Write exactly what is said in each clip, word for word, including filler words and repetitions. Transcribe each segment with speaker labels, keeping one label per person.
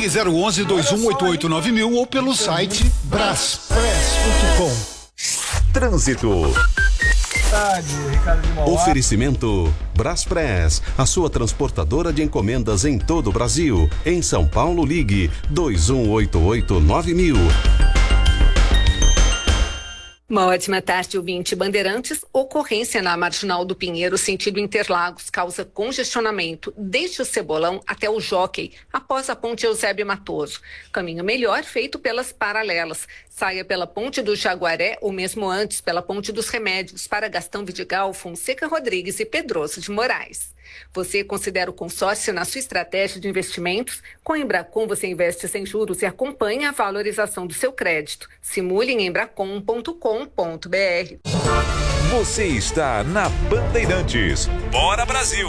Speaker 1: Ligue zero onze, dois um oito oito, nove mil ou pelo site braspress ponto com.
Speaker 2: Trânsito. Oferecimento Braspress, a sua transportadora de encomendas em todo o Brasil. Em São Paulo, ligue dois um oito oito, nove mil.
Speaker 3: Uma ótima tarde, ouvinte. Bandeirantes, ocorrência na Marginal do Pinheiro, sentido Interlagos, causa congestionamento desde o Cebolão até o Jockey, após a ponte Eusébio Matoso. Caminho melhor feito pelas paralelas. Saia pela ponte do Jaguaré ou mesmo antes pela ponte dos Remédios para Gastão Vidigal, Fonseca Rodrigues e Pedroso de Moraes. Você considera o consórcio na sua estratégia de investimentos? Com a Embracon você investe sem juros e acompanha a valorização do seu crédito. Simule em embracon ponto com ponto br.
Speaker 4: Você está na Bandeirantes. Bora Brasil!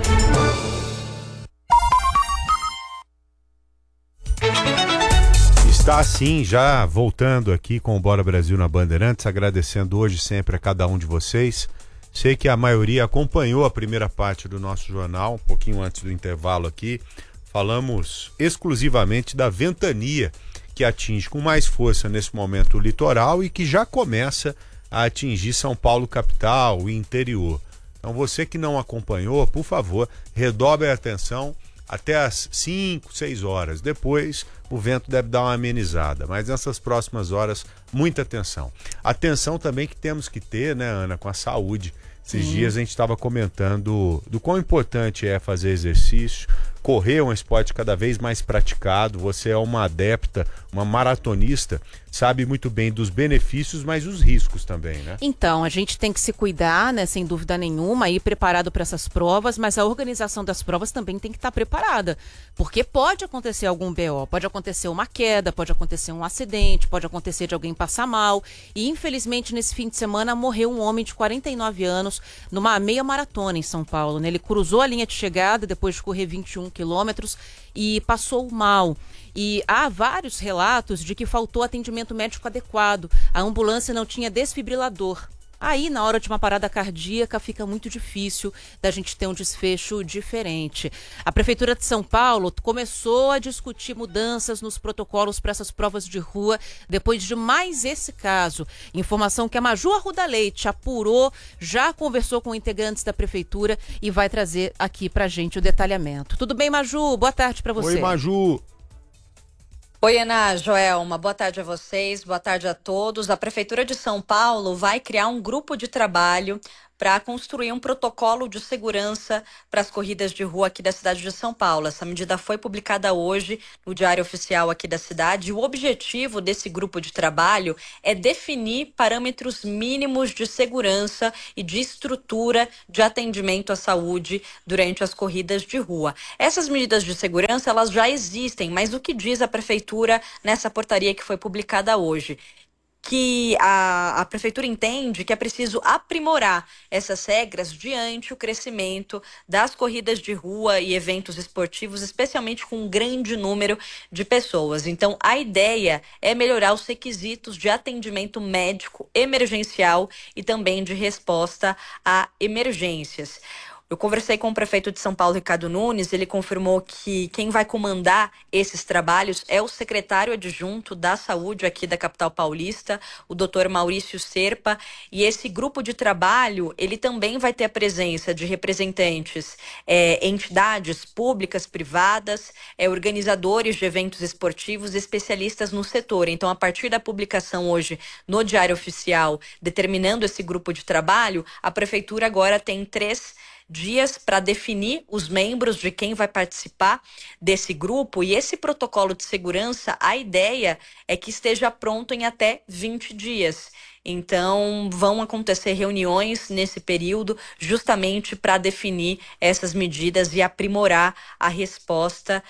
Speaker 5: Está assim, já voltando aqui com o Bora Brasil na Bandeirantes, agradecendo hoje sempre a cada um de vocês. Sei que a maioria acompanhou a primeira parte do nosso jornal, um pouquinho antes do intervalo aqui. Falamos exclusivamente da ventania que atinge com mais força nesse momento o litoral e que já começa a atingir São Paulo capital e interior. Então você que não acompanhou, por favor, redobre a atenção até as cinco, seis horas. Depois o vento deve dar uma amenizada, mas nessas próximas horas, muita atenção. Atenção também que temos que ter, né, Ana, com a saúde. Esses Sim. dias a gente estava comentando do quão importante é fazer exercício. Correr é um esporte cada vez mais praticado. Você é uma adepta, uma maratonista, sabe muito bem dos benefícios, mas os riscos também, né?
Speaker 6: Então, a gente tem que se cuidar, né, sem dúvida nenhuma, ir preparado para essas provas, mas a organização das provas também tem que estar preparada, porque pode acontecer algum B O, pode acontecer uma queda, pode acontecer um acidente, pode acontecer de alguém passar mal, e infelizmente nesse fim de semana morreu um homem de quarenta e nove anos numa meia maratona em São Paulo, né? Ele cruzou a linha de chegada depois de correr vinte e um quilômetros e passou mal. E há vários relatos de que faltou atendimento médico adequado. A ambulância não tinha desfibrilador. Aí, na hora de uma parada cardíaca, fica muito difícil da gente ter um desfecho diferente. A Prefeitura de São Paulo começou a discutir mudanças nos protocolos para essas provas de rua depois de mais esse caso. Informação que a Maju Arruda Leite apurou, já conversou com integrantes da Prefeitura e vai trazer aqui pra gente o detalhamento. Tudo bem, Maju? Boa tarde para você.
Speaker 5: Oi, Maju.
Speaker 7: Oi, Ana, Joelma, boa tarde a vocês, boa tarde a todos. A Prefeitura de São Paulo vai criar um grupo de trabalho para construir um protocolo de segurança para as corridas de rua aqui da cidade de São Paulo. Essa medida foi publicada hoje no Diário Oficial aqui da cidade. E o objetivo desse grupo de trabalho é definir parâmetros mínimos de segurança e de estrutura de atendimento à saúde durante as corridas de rua. Essas medidas de segurança, elas já existem, mas o que diz a Prefeitura nessa portaria que foi publicada hoje? Que a, a Prefeitura entende que é preciso aprimorar essas regras diante o crescimento das corridas de rua e eventos esportivos, especialmente com um grande número de pessoas. Então, a ideia é melhorar os requisitos de atendimento médico emergencial e também de resposta a emergências. Eu conversei com o prefeito de São Paulo, Ricardo Nunes, ele confirmou que quem vai comandar esses trabalhos é o secretário adjunto da saúde aqui da capital paulista, o doutor Maurício Serpa, e esse grupo de trabalho, ele também vai ter a presença de representantes, é, entidades públicas, privadas, é, organizadores de eventos esportivos, especialistas no setor. Então, a partir da publicação hoje no Diário Oficial, determinando esse grupo de trabalho, a prefeitura agora tem três dias para definir os membros de quem vai participar desse grupo, e esse protocolo de segurança, a ideia é que esteja pronto em até vinte dias. Então, vão acontecer reuniões nesse período justamente para definir essas medidas e aprimorar a resposta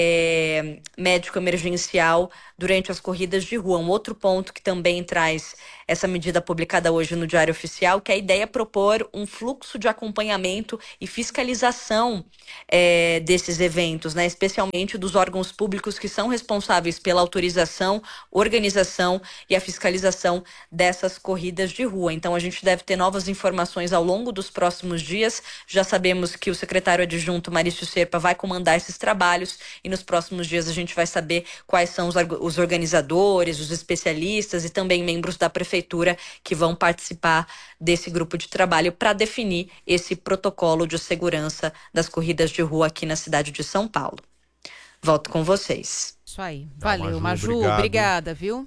Speaker 7: é, médico-emergencial durante as corridas de rua. Um outro ponto que também traz essa medida publicada hoje no Diário Oficial, que a ideia é propor um fluxo de acompanhamento e fiscalização é, desses eventos, né? Especialmente dos órgãos públicos que são responsáveis pela autorização, organização e a fiscalização dessas dessas corridas de rua. Então a gente deve ter novas informações ao longo dos próximos dias. Já sabemos que o secretário adjunto Marício Serpa vai comandar esses trabalhos e nos próximos dias a gente vai saber quais são os, os organizadores, os especialistas e também membros da prefeitura que vão participar desse grupo de trabalho para definir esse protocolo de segurança das corridas de rua aqui na cidade de São Paulo. Volto com vocês.
Speaker 6: Isso aí.
Speaker 5: Não,
Speaker 6: Valeu,
Speaker 5: Maju,
Speaker 6: Maju.
Speaker 5: obrigado.
Speaker 6: Obrigada, viu?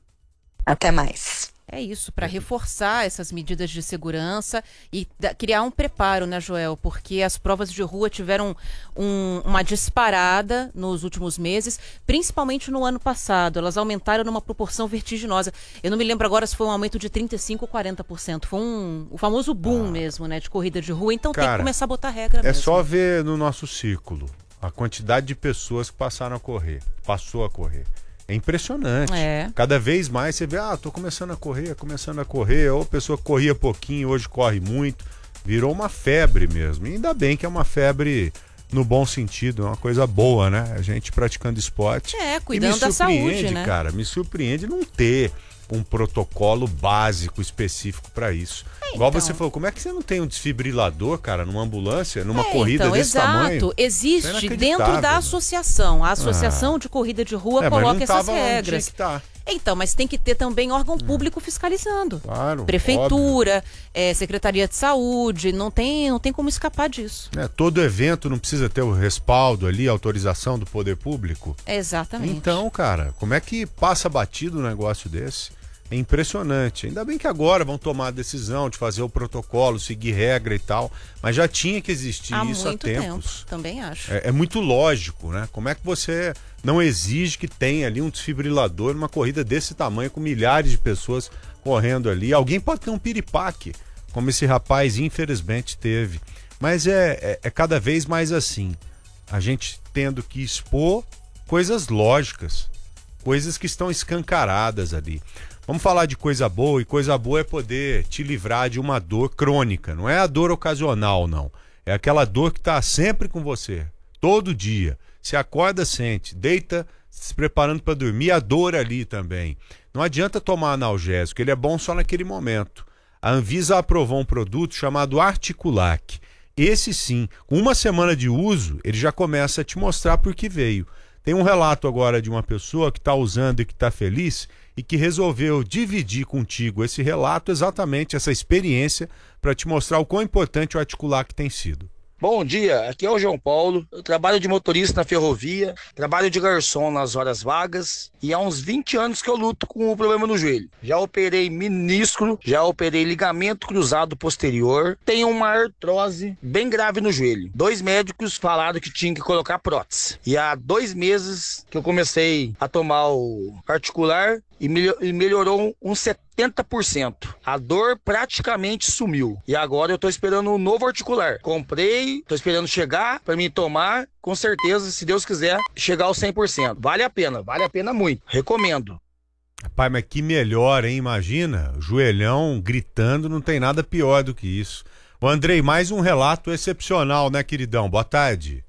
Speaker 7: Até mais.
Speaker 6: É isso, para reforçar essas medidas de segurança e da, criar um preparo, né, Joel? Porque as provas de rua tiveram um, uma disparada nos últimos meses, principalmente no ano passado. Elas aumentaram numa proporção vertiginosa. Eu não me lembro agora se foi um aumento de trinta e cinco por cento ou quarenta por cento. Foi um, o famoso boom ah. mesmo, né, de corrida de rua. Então
Speaker 5: Cara,
Speaker 6: tem que começar a botar regra
Speaker 5: é
Speaker 6: mesmo.
Speaker 5: É só ver no nosso círculo a quantidade de pessoas que passaram a correr, passou a correr. É impressionante.
Speaker 6: É.
Speaker 5: Cada vez mais você vê, ah, tô começando a correr, começando a correr, ou a pessoa corria pouquinho, hoje corre muito. Virou uma febre mesmo. E ainda bem que é uma febre no bom sentido, é uma coisa boa, né? A gente praticando esporte.
Speaker 6: É, cuidando da saúde, né?
Speaker 5: Cara, me surpreende não ter um protocolo básico específico para isso. É, Igual então. você falou, como é que você não tem um desfibrilador, cara, numa ambulância, numa é, corrida
Speaker 6: então,
Speaker 5: desse
Speaker 6: exato.
Speaker 5: tamanho?
Speaker 6: Existe é dentro da associação. A Associação ah. de Corrida de Rua
Speaker 5: é,
Speaker 6: coloca
Speaker 5: mas
Speaker 6: essas
Speaker 5: não
Speaker 6: regras.
Speaker 5: Tinha que tá.
Speaker 6: Então, mas tem que ter também órgão público fiscalizando.
Speaker 5: Claro,
Speaker 6: Prefeitura, é, Secretaria de Saúde, não tem, não tem como escapar disso.
Speaker 5: É, todo evento não precisa ter o respaldo ali, a autorização do poder público?
Speaker 6: Exatamente.
Speaker 5: Então, cara, como é que passa batido um negócio desse? É impressionante. Ainda bem que agora vão tomar a decisão de fazer o protocolo, seguir regra e tal, mas já tinha que existir
Speaker 6: há
Speaker 5: isso há
Speaker 6: muito
Speaker 5: tempos.
Speaker 6: Tempo, também acho.
Speaker 5: É, é muito lógico, né? Como é que você não exige que tenha ali um desfibrilador numa corrida desse tamanho, com milhares de pessoas correndo ali? Alguém pode ter um piripaque, como esse rapaz infelizmente teve. Mas é, é, é cada vez mais assim. A gente tendo que expor coisas lógicas, coisas que estão escancaradas ali. Vamos falar de coisa boa, e coisa boa é poder te livrar de uma dor crônica. Não é a dor ocasional, não. É aquela dor que está sempre com você, todo dia. Você acorda, sente, deita, se preparando para dormir, a dor ali também. Não adianta tomar analgésico, ele é bom só naquele momento. A Anvisa aprovou um produto chamado Articulac. Esse sim, com uma semana de uso, ele já começa a te mostrar por que veio. Tem um relato agora de uma pessoa que está usando e que está feliz e que resolveu dividir contigo esse relato, exatamente essa experiência, para te mostrar o quão importante o Articulac tem sido.
Speaker 8: Bom dia, aqui é o João Paulo, eu trabalho de motorista na ferrovia, trabalho de garçom nas horas vagas e há uns vinte anos que eu luto com o problema no joelho. Já operei menisco, já operei ligamento cruzado posterior, tenho uma artrose bem grave no joelho. Dois médicos falaram que tinha que colocar prótese. E há dois meses que eu comecei a tomar o Articular e melhorou uns setenta por cento. A dor praticamente sumiu. E agora eu tô esperando um novo Articular. Comprei, tô esperando chegar para mim tomar. Com certeza, se Deus quiser, chegar aos cem por cento. Vale a pena, vale a pena muito. Recomendo.
Speaker 5: Pai, mas que melhor, hein? Imagina, joelhão gritando, não tem nada pior do que isso. O Andrei, mais um relato excepcional, né, queridão? Boa tarde.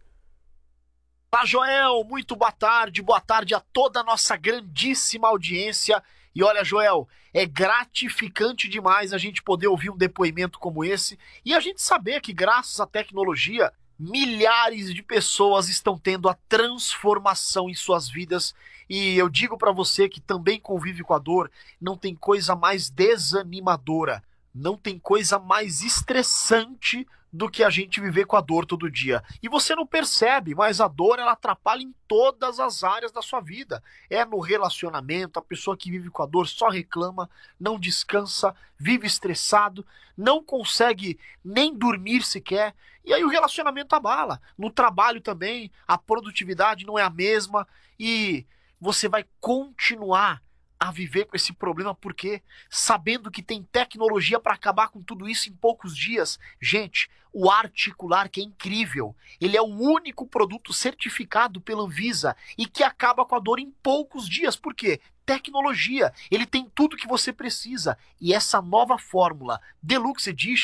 Speaker 9: Olá, Joel, muito boa tarde, boa tarde a toda a nossa grandíssima audiência. E olha, Joel, é gratificante demais a gente poder ouvir um depoimento como esse e a gente saber que, graças à tecnologia, milhares de pessoas estão tendo a transformação em suas vidas. E eu digo para você que também convive com a dor, não tem coisa mais desanimadora, não tem coisa mais estressante do que a gente viver com a dor todo dia. E você não percebe, mas a dor ela atrapalha em todas as áreas da sua vida. É no relacionamento, a pessoa que vive com a dor só reclama, não descansa, vive estressado, não consegue nem dormir sequer, e aí o relacionamento abala. No trabalho também, a produtividade não é a mesma, e você vai continuar a viver com esse problema, porque sabendo que tem tecnologia para acabar com tudo isso em poucos dias. Gente, o Articular, que é incrível, ele é o único produto certificado pela Anvisa e que acaba com a dor em poucos dias. Por quê? Tecnologia, ele tem tudo que você precisa. E essa nova fórmula Deluxe Edition está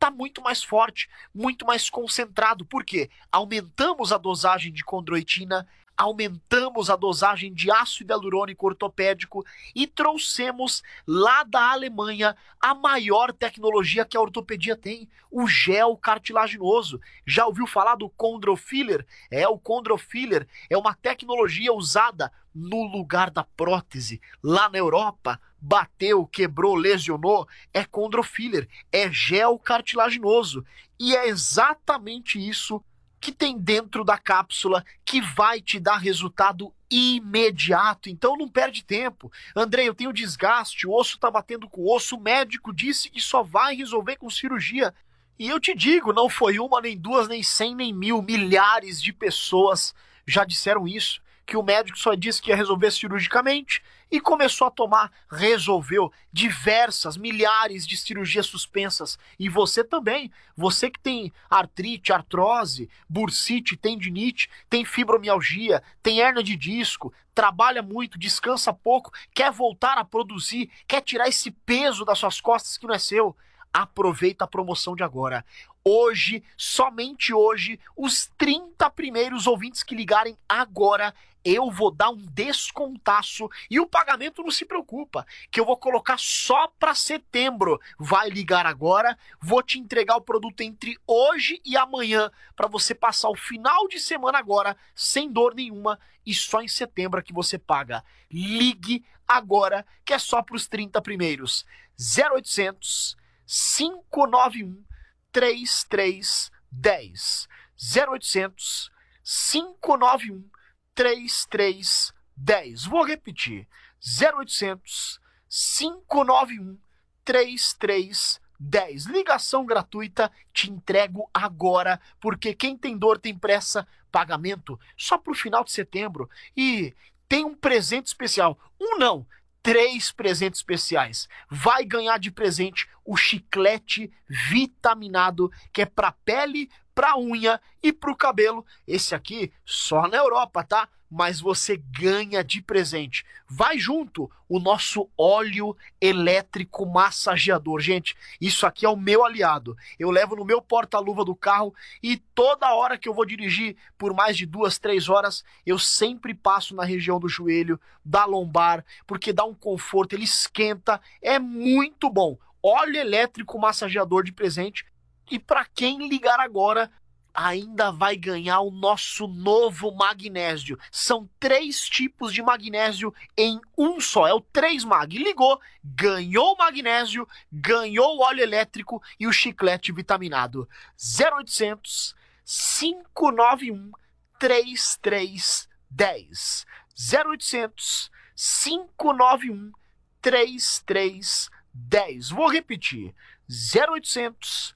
Speaker 9: está muito mais forte, muito mais concentrado. Por quê? Aumentamos a dosagem de condroitina, aumentamos a dosagem de ácido hialurônico ortopédico e trouxemos lá da Alemanha a maior tecnologia que a ortopedia tem, o gel cartilaginoso. Já ouviu falar do Chondrofiller? É, o Chondrofiller é uma tecnologia usada no lugar da prótese. Lá na Europa, bateu, quebrou, lesionou, é Chondrofiller, é gel cartilaginoso. E é exatamente isso que tem dentro da cápsula que vai te dar resultado imediato. Então não perde tempo. André, eu tenho desgaste, o osso tá batendo com o osso, o médico disse que só vai resolver com cirurgia. E eu te digo, não foi uma, nem duas, nem cem, nem mil, milhares de pessoas já disseram isso, que o médico só disse que ia resolver cirurgicamente e começou a tomar, resolveu diversas, milhares de cirurgias suspensas. E você também, você que tem artrite, artrose, bursite, tendinite, tem fibromialgia, tem hérnia de disco, trabalha muito, descansa pouco, quer voltar a produzir, quer tirar esse peso das suas costas que não é seu. Aproveita a promoção de agora. Hoje, somente hoje, os trinta primeiros ouvintes que ligarem agora, eu vou dar um descontaço e o pagamento não se preocupa, que eu vou colocar só para setembro. Vai ligar agora, vou te entregar o produto entre hoje e amanhã para você passar o final de semana agora sem dor nenhuma e só em setembro que você paga. Ligue agora, que é só para os trinta primeiros. zero oitocentos, cinco nove um, três três um zero. zero oitocentos, cinco nove um, três três um zero. Vou repetir. zero oitocentos, cinco nove um, três três um zero. Ligação gratuita, te entrego agora, porque quem tem dor tem pressa. Pagamento só pro final de setembro. E tem um presente especial. Um não, três presentes especiais. Vai ganhar de presente o chiclete vitaminado, que é para pele, para unha e para o cabelo. Esse aqui só na Europa, tá? Mas você ganha de presente. Vai junto o nosso óleo elétrico massageador. Gente, isso aqui é o meu aliado. Eu levo no meu porta-luva do carro e toda hora que eu vou dirigir por mais de duas, três horas, eu sempre passo na região do joelho, da lombar, porque dá um conforto, ele esquenta, é muito bom. Óleo elétrico massageador de presente. E para quem ligar agora, ainda vai ganhar o nosso novo magnésio. São três tipos de magnésio em um só. É o três mag. Ligou, ganhou o magnésio, ganhou o óleo elétrico e o chiclete vitaminado. zero oitocentos, cinco nove um, três três um zero. zero oitocentos, cinco nove um, três três um zero. Vou repetir. zero oitocentos,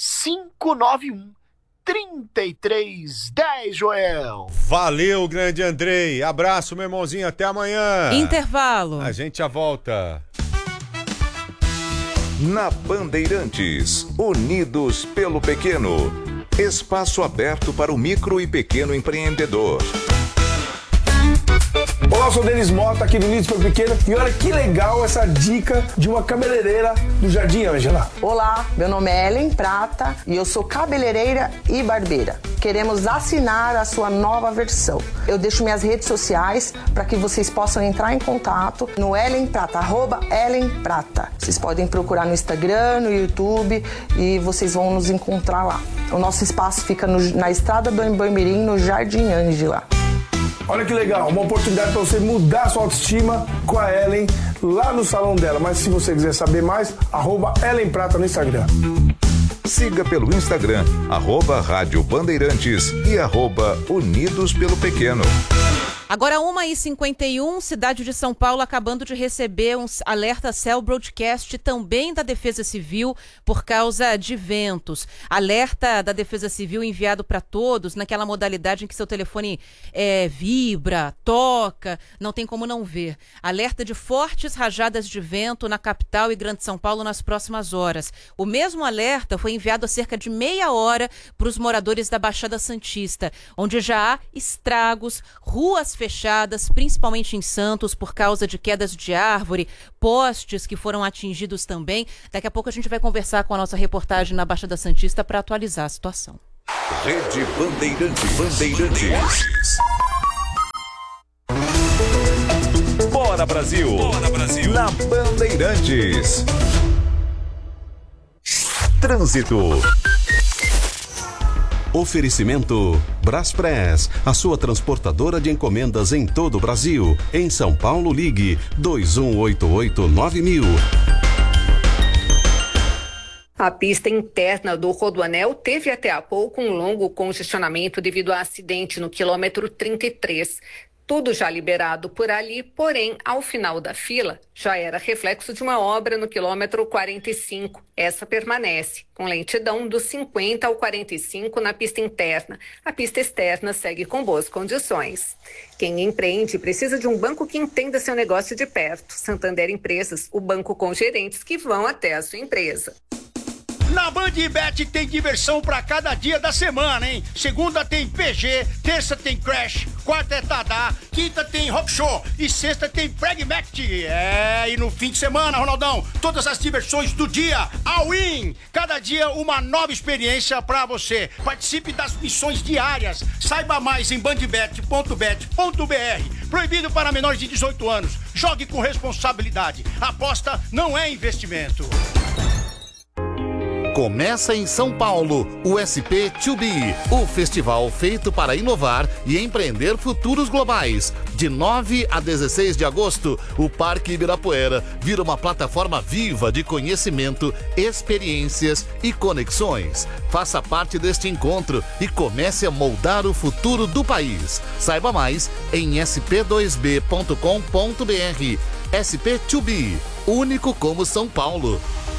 Speaker 9: cinco nove um, três três um zero, Joel.
Speaker 5: Valeu, grande Andrei. Abraço, meu irmãozinho. Até amanhã.
Speaker 6: Intervalo.
Speaker 5: A gente já volta.
Speaker 4: Na Bandeirantes, unidos pelo pequeno. Espaço aberto para o micro e pequeno empreendedor.
Speaker 10: Olá, eu sou o Denis Mota, aqui do Unidos pelo Pequeno, e olha que legal essa dica de uma cabeleireira do Jardim Ângela.
Speaker 11: Olá, meu nome é Ellen Prata e eu sou cabeleireira e barbeira. Queremos assinar a sua nova versão. Eu deixo minhas redes sociais para que vocês possam entrar em contato no Ellen Prata, arroba Ellen Prata. Vocês podem procurar no Instagram, no YouTube e vocês vão nos encontrar lá. O nosso espaço fica no, na estrada do Embamirim, no Jardim Ângela.
Speaker 10: Olha que legal, uma oportunidade para você mudar sua autoestima com a Ellen lá no salão dela. Mas se você quiser saber mais, arroba Ellen Prata no Instagram.
Speaker 4: Siga pelo Instagram, arroba Rádio Bandeirantes e arroba Unidos pelo Pequeno.
Speaker 6: Agora, uma e cinquenta e um, cidade de São Paulo acabando de receber um alerta Cell Broadcast também da Defesa Civil por causa de ventos. Alerta da Defesa Civil enviado para todos naquela modalidade em que seu telefone é, vibra, toca, não tem como não ver. Alerta de fortes rajadas de vento na capital e Grande São Paulo nas próximas horas. O mesmo alerta foi enviado há cerca de meia hora para os moradores da Baixada Santista, onde já há estragos, ruas fechadas, principalmente em Santos, por causa de quedas de árvore, postes que foram atingidos também. Daqui a pouco a gente vai conversar com a nossa reportagem na Baixada Santista para atualizar a situação.
Speaker 4: Rede Bandeirantes. Bandeirantes. Bora Brasil. Bora Brasil. Na Bandeirantes. Trânsito.
Speaker 2: Oferecimento Braspress, a sua transportadora de encomendas em todo o Brasil. Em São Paulo, ligue dois um oito oito nove mil.
Speaker 3: A pista interna do Rodoanel teve até há pouco um longo congestionamento devido a acidente no quilômetro trinta e três. Tudo já liberado por ali, porém, ao final da fila, já era reflexo de uma obra no quilômetro quarenta e cinco. Essa permanece, com lentidão dos cinquenta ao quarenta e cinco na pista interna. A pista externa segue com boas condições. Quem empreende precisa de um banco que entenda seu negócio de perto. Santander Empresas, o banco com gerentes que vão até a sua empresa.
Speaker 12: Na Bandbet tem diversão pra cada dia da semana, hein? Segunda tem P G, terça tem Crash, quarta é Tadá, quinta tem Rock Show e sexta tem Pragmatic. É, e no fim de semana, Ronaldão, todas as diversões do dia, all-in. Cada dia uma nova experiência pra você. Participe das missões diárias. Saiba mais em bandbet ponto bet ponto b r. Proibido para menores de dezoito anos. Jogue com responsabilidade. Aposta não é investimento.
Speaker 13: Começa em São Paulo, o S P dois B, o festival feito para inovar e empreender futuros globais. De nove a dezesseis de agosto, o Parque Ibirapuera vira uma plataforma viva de conhecimento, experiências e conexões. Faça parte deste encontro e comece a moldar o futuro do país. Saiba mais em s p dois b ponto com ponto b r. S P dois B, único como São Paulo.